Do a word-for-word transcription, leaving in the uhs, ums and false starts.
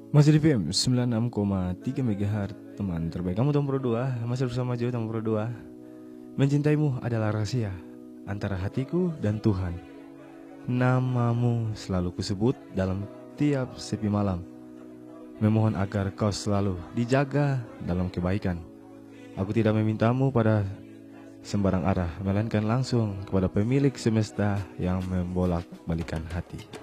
Masih di V M sembilan puluh enam koma tiga MHz. Teman terbaik kamu Tom Pro dua. Masih bersama Joy Tom Pro dua. Mencintaimu adalah rahasia antara hatiku dan Tuhan. Namamu selalu kusebut dalam tiap sepi malam. Memohon agar kau selalu dijaga dalam kebaikan. Aku tidak memintamu pada sembarang arah, melainkan langsung kepada pemilik semesta yang membolak-balikan hati.